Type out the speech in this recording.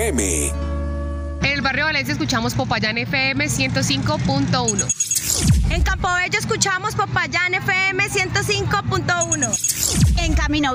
FM. En el barrio Valencia escuchamos Popayán FM 105.1. En Campobello escuchamos Popayán FM 105.1. En Camino